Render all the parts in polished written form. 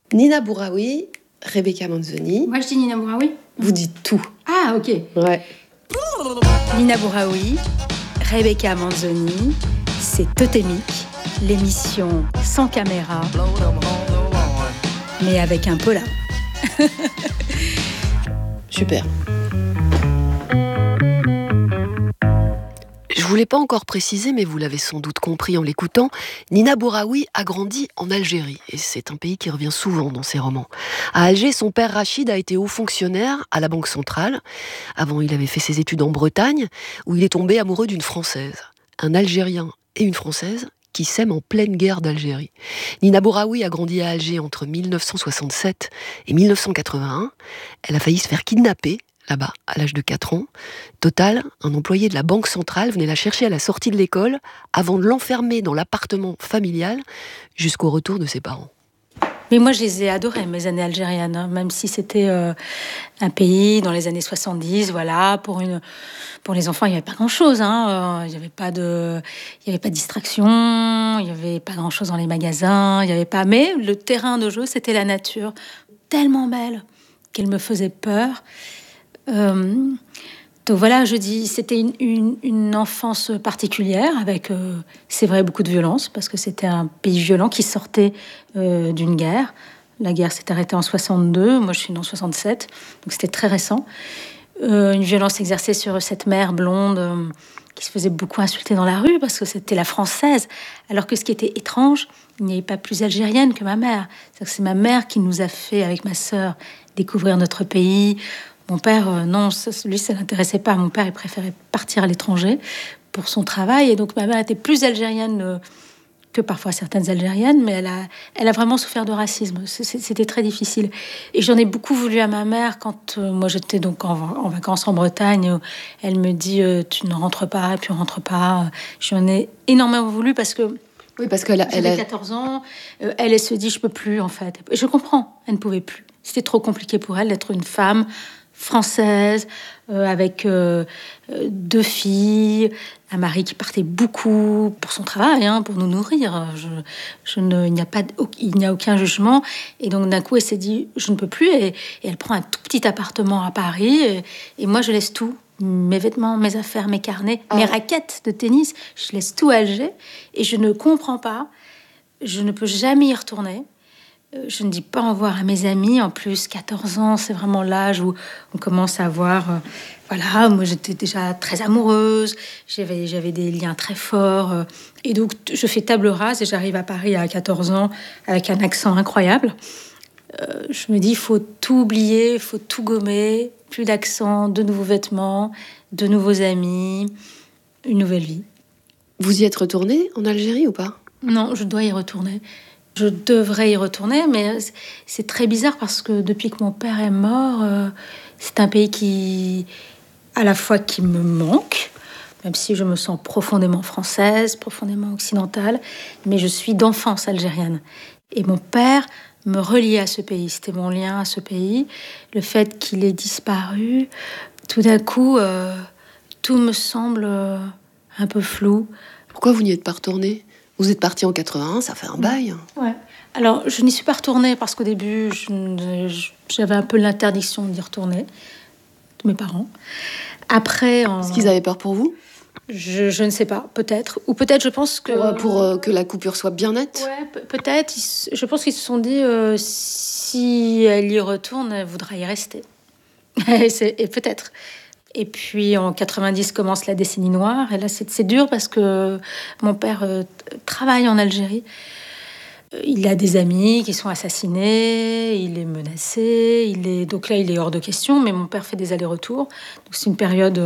Nina Bouraoui, Rebecca Manzoni. Moi, je dis Nina Bouraoui. Vous dites tout. Ah, ok. Ouais. Nina Bouraoui, Rebecca Manzoni, c'est Totémique, l'émission sans caméra, mais avec un polar. Super. Je vous l'ai pas encore précisé, mais vous l'avez sans doute compris en l'écoutant, Nina Bouraoui a grandi en Algérie, et c'est un pays qui revient souvent dans ses romans. À Alger, son père Rachid a été haut fonctionnaire à la Banque centrale. Avant, il avait fait ses études en Bretagne, où il est tombé amoureux d'une Française. Un Algérien et une Française qui s'aiment en pleine guerre d'Algérie. Nina Bouraoui a grandi à Alger entre 1967 et 1981. Elle a failli se faire kidnapper là-bas, à l'âge de 4 ans. Total, un employé de la Banque centrale venait la chercher à la sortie de l'école avant de l'enfermer dans l'appartement familial jusqu'au retour de ses parents. Mais moi, je les ai adorées, mes années algériennes, hein, même si c'était un pays dans les années 70, voilà, pour les enfants, il n'y avait pas grand-chose, hein, il n'y avait pas de distraction, il n'y avait pas grand-chose dans les magasins, il n'y avait pas... Mais le terrain de jeu, c'était la nature, tellement belle qu'elle me faisait peur. Donc voilà, je dis, c'était une enfance particulière avec, c'est vrai, beaucoup de violence parce que c'était un pays violent qui sortait d'une guerre. La guerre s'est arrêtée en 62, moi je suis née en 67, donc c'était très récent. Une violence exercée sur cette mère blonde qui se faisait beaucoup insulter dans la rue parce que c'était la française, alors que ce qui était étrange, il n'y avait pas plus algérienne que ma mère. C'est ma mère qui nous a fait, avec ma sœur, découvrir notre pays. Mon père, non, lui, ça l'intéressait pas. Mon père, il préférait partir à l'étranger pour son travail. Et donc, ma mère était plus algérienne que parfois certaines algériennes, mais elle a vraiment souffert de racisme. C'était très difficile. Et j'en ai beaucoup voulu à ma mère quand moi, j'étais donc en vacances en Bretagne. Elle me dit, tu ne rentres pas, et puis on rentre pas. J'en ai énormément voulu parce que... Oui, parce qu'elle avait 14 ans. Elle se dit, je peux plus, en fait. Et je comprends, elle ne pouvait plus. C'était trop compliqué pour elle d'être une femme française, avec 2 filles, un mari qui partait beaucoup pour son travail, hein, pour nous nourrir. Il n'y a aucun jugement. Et donc, d'un coup, elle s'est dit, je ne peux plus. Et elle prend un tout petit appartement à Paris. Et moi, je laisse tout. Mes vêtements, mes affaires, mes carnets, mes raquettes de tennis. Je laisse tout à Alger. Et je ne comprends pas. Je ne peux jamais y retourner. Je ne dis pas au revoir à mes amis. En plus, 14 ans, c'est vraiment l'âge où on commence à voir... voilà, moi, j'étais déjà très amoureuse. J'avais des liens très forts. Et donc, je fais table rase et j'arrive à Paris à 14 ans avec un accent incroyable. Je me dis, il faut tout oublier, il faut tout gommer. Plus d'accent, de nouveaux vêtements, de nouveaux amis, une nouvelle vie. Vous y êtes retournée en Algérie ou pas ? Non, je dois y retourner. Je devrais y retourner, mais c'est très bizarre parce que depuis que mon père est mort, c'est un pays qui, à la fois, qui me manque, même si je me sens profondément française, profondément occidentale, mais je suis d'enfance algérienne. Et mon père me reliait à ce pays, c'était mon lien à ce pays. Le fait qu'il ait disparu, tout d'un coup, tout me semble un peu flou. Pourquoi vous n'y êtes pas retournée ? Vous êtes partie en 81, ça fait un bail. Ouais. Alors, je n'y suis pas retournée parce qu'au début, j'avais un peu l'interdiction d'y retourner, de mes parents. Après... Est-ce qu'ils avaient peur pour vous ? Je ne sais pas, peut-être. Ou peut-être, je pense que... Pour que la coupure soit bien nette ? Ouais, peut-être. Je pense qu'ils se sont dit, si elle y retourne, elle voudra y rester. Et peut-être. Et puis, en 90, commence la décennie noire. Et là, c'est dur parce que mon père travaille en Algérie. Il a des amis qui sont assassinés, il est menacé, donc là, il est hors de question, mais mon père fait des allers-retours. Donc, c'est une période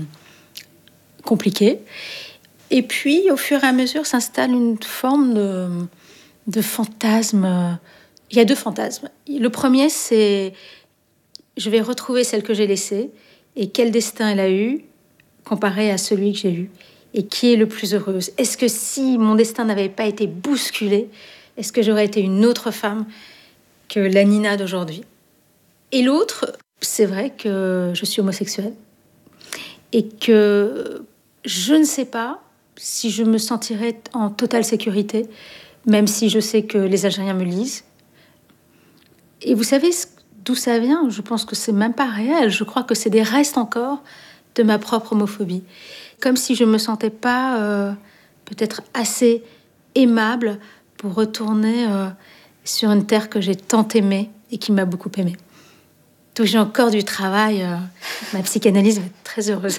compliquée. Et puis, au fur et à mesure, s'installe une forme de fantasme. Il y a 2 fantasmes. Le premier, c'est je vais retrouver celle que j'ai laissée et quel destin elle a eu comparé à celui que j'ai eu et qui est le plus heureuse. Est-ce que si mon destin n'avait pas été bousculé, est-ce que j'aurais été une autre femme que la Nina d'aujourd'hui ? Et l'autre, c'est vrai que je suis homosexuelle et que je ne sais pas si je me sentirais en totale sécurité, même si je sais que les Algériens me lisent. Et vous savez d'où ça vient? Je pense que c'est même pas réel. Je crois que c'est des restes encore de ma propre homophobie. Comme si je me sentais pas peut-être assez aimable pour retourner sur une terre que j'ai tant aimée et qui m'a beaucoup aimée. Donc j'ai encore du travail. Ma psychanalyse va être très heureuse.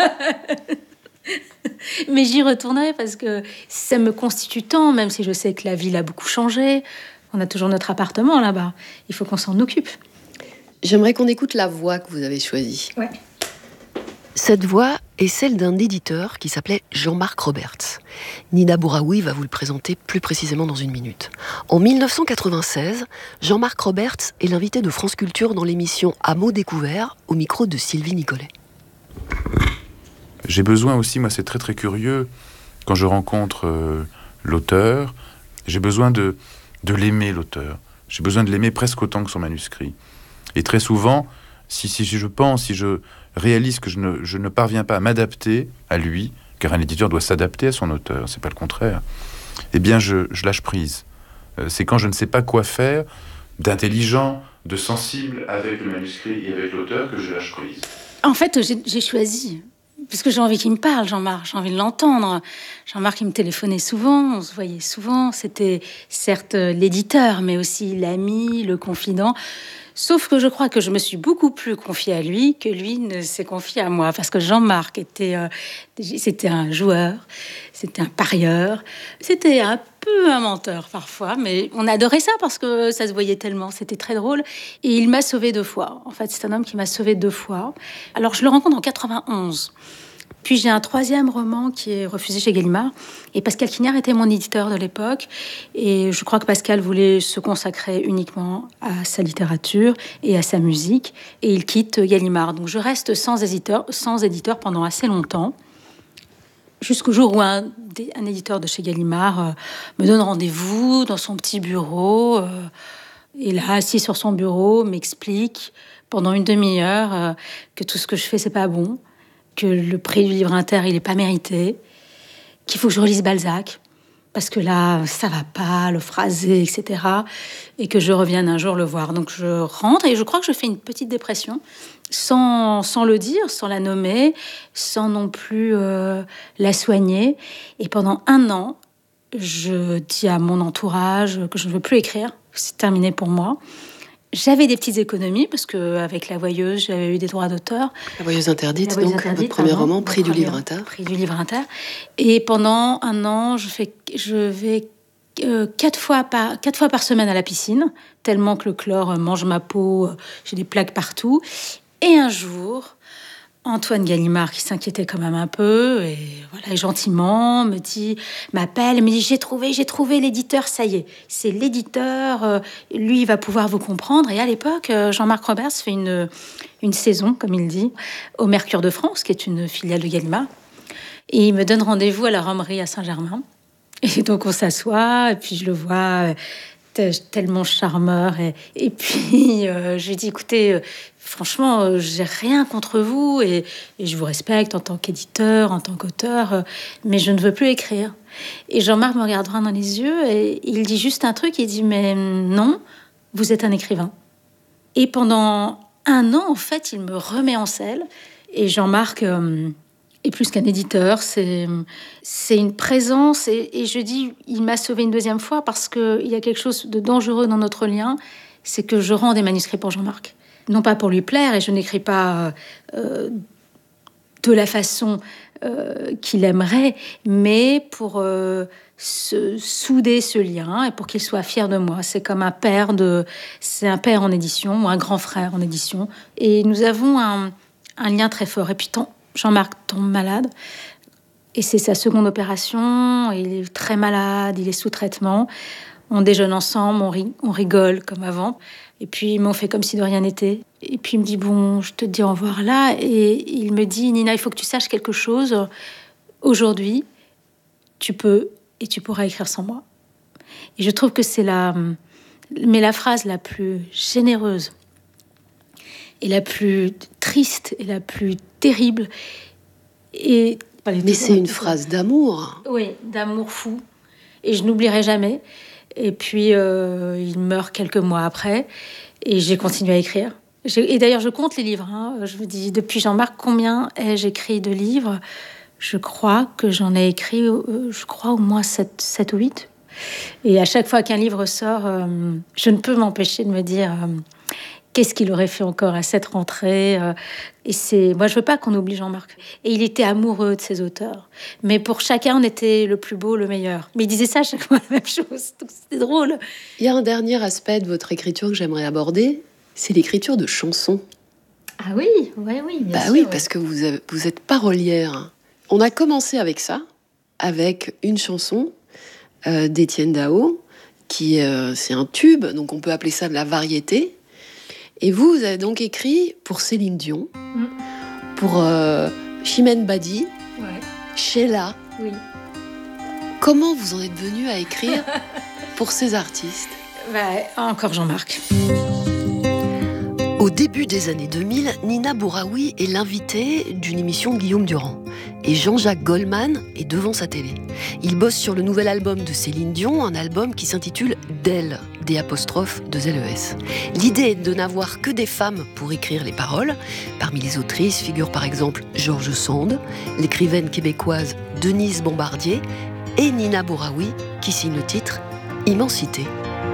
Mais j'y retournerai parce que ça me constitue tant, même si je sais que la ville a beaucoup changé. On a toujours notre appartement là-bas. Il faut qu'on s'en occupe. J'aimerais qu'on écoute la voix que vous avez choisie. Ouais. Cette voix est celle d'un éditeur qui s'appelait Jean-Marc Roberts. Nina Bouraoui va vous le présenter plus précisément dans une minute. En 1996, Jean-Marc Roberts est l'invité de France Culture dans l'émission À mots découverts, au micro de Sylvie Nicolet. J'ai besoin aussi, moi c'est très très curieux, quand je rencontre l'auteur, j'ai besoin de l'aimer, l'auteur. J'ai besoin de l'aimer presque autant que son manuscrit. Et très souvent, si je réalise que je ne parviens pas à m'adapter à lui, car un éditeur doit s'adapter à son auteur, c'est pas le contraire, eh bien je lâche prise. C'est quand je ne sais pas quoi faire d'intelligent, de sensible avec le manuscrit et avec l'auteur que je lâche prise. En fait, j'ai choisi. Parce que j'ai envie qu'il me parle, Jean-Marc. J'ai envie de l'entendre. Jean-Marc, il me téléphonait souvent, on se voyait souvent. C'était certes l'éditeur, mais aussi l'ami, le confident. Sauf que je crois que je me suis beaucoup plus confiée à lui que lui ne s'est confié à moi. Parce que Jean-Marc c'était un joueur, c'était un parieur, c'était un peu un menteur parfois, mais on adorait ça parce que ça se voyait tellement, c'était très drôle. Et il m'a sauvée 2 fois. En fait, c'est un homme qui m'a sauvée 2 fois. Alors, je le rencontre en 91. Puis j'ai un 3e roman qui est refusé chez Gallimard. Et Pascal Quignard était mon éditeur de l'époque. Et je crois que Pascal voulait se consacrer uniquement à sa littérature et à sa musique. Et il quitte Gallimard. Donc je reste sans éditeur pendant assez longtemps. Jusqu'au jour où un éditeur de chez Gallimard me donne rendez-vous dans son petit bureau. Et là, assis sur son bureau, m'explique pendant une demi-heure que tout ce que je fais, c'est pas bon, que le prix du livre inter, il est pas mérité, qu'il faut que je relise Balzac, parce que là, ça va pas, le phrasé, etc. Et que je revienne un jour le voir. Donc je rentre et je crois que je fais une petite dépression, sans le dire, sans la nommer, sans non plus la soigner. Et pendant 1 an, je dis à mon entourage que je ne veux plus écrire, c'est terminé pour moi. J'avais des petites économies parce qu'avec La Voyeuse, j'avais eu des droits d'auteur. La Voyeuse interdite, donc votre premier roman, prix du livre inter. Prix du livre inter. Et pendant 1 an, je vais 4 fois par semaine à la piscine, tellement que le chlore mange ma peau, j'ai des plaques partout. Et un jour, Antoine Gallimard, qui s'inquiétait quand même un peu, et voilà, gentiment m'appelle, et me dit j'ai trouvé l'éditeur, ça y est, c'est l'éditeur, lui il va pouvoir vous comprendre. Et à l'époque, Jean-Marc Roberts fait une saison, comme il dit, au Mercure de France, qui est une filiale de Gallimard, et il me donne rendez-vous à la Romerie à Saint-Germain. Et donc on s'assoit, et puis je le vois tellement charmeur, et puis je lui dis écoutez, franchement, j'ai rien contre vous et je vous respecte en tant qu'éditeur, en tant qu'auteur, mais je ne veux plus écrire. Et Jean-Marc me regarde droit dans les yeux et il dit juste un truc, il dit mais non, vous êtes un écrivain. Et pendant 1 an, en fait, il me remet en selle. Et Jean-Marc est plus qu'un éditeur, c'est une présence. Et je dis, il m'a sauvé une 2e fois parce qu'il y a quelque chose de dangereux dans notre lien, c'est que je rends des manuscrits pour Jean-Marc. Non pas pour lui plaire, et je n'écris pas de la façon qu'il aimerait, mais pour souder ce lien et pour qu'il soit fier de moi. C'est comme c'est un père en édition ou un grand frère en édition. Et nous avons un lien très fort. Et puis Jean-Marc tombe malade. Et c'est sa 2e opération. Il est très malade, il est sous traitement. On déjeune ensemble, on rigole comme avant. Et puis, on fait comme si de rien n'était. Et puis, il me dit, bon, je te dis au revoir là. Et il me dit, Nina, il faut que tu saches quelque chose. Aujourd'hui, tu peux et tu pourras écrire sans moi. Et je trouve que c'est la phrase la plus généreuse et la plus triste et la plus terrible. Mais c'est une phrase d'amour. Oui, d'amour fou. Et je n'oublierai jamais. Et puis, il meurt quelques mois après. Et j'ai continué à écrire. Et d'ailleurs, je compte les livres. Je me dis, depuis Jean-Marc, combien ai-je écrit de livres ? Je crois que j'en ai écrit, au moins 7 ou 8. Et à chaque fois qu'un livre sort, je ne peux m'empêcher de me dire qu'est-ce qu'il aurait fait encore à cette rentrée. Moi, je veux pas qu'on oublie Jean-Marc. Et il était amoureux de ses auteurs. Mais pour chacun, on était le plus beau, le meilleur. Mais il disait ça à chaque fois la même chose. Donc c'était drôle. Il y a un dernier aspect de votre écriture que j'aimerais aborder, c'est l'écriture de chansons. Ah oui, bien sûr. Oui, parce que vous êtes parolière. On a commencé avec ça, avec une chanson d'Étienne Dao, qui c'est un tube, donc on peut appeler ça de la variété. Et vous avez donc écrit pour Céline Dion, pour Chimène Badi, Sheila. Oui. Comment vous en êtes venu à écrire pour ces artistes ? Encore Jean-Marc. Au début des années 2000, Nina Bouraoui est l'invitée d'une émission de Guillaume Durand. Et Jean-Jacques Goldman est devant sa télé. Il bosse sur le nouvel album de Céline Dion, un album qui s'intitule « D'elle », D''les. L'idée est de n'avoir que des femmes pour écrire les paroles. Parmi les autrices figurent par exemple George Sand, l'écrivaine québécoise Denise Bombardier et Nina Bouraoui, qui signe le titre « Immensité ».